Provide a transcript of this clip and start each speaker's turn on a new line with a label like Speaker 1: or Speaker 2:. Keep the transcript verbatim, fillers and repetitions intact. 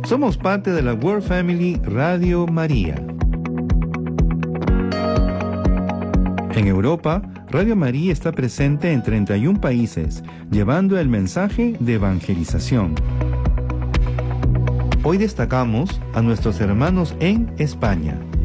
Speaker 1: Somos parte de la World Family Radio María. En Europa, Radio María está presente en treinta y un países, llevando el mensaje de evangelización. Hoy destacamos a nuestros hermanos en España.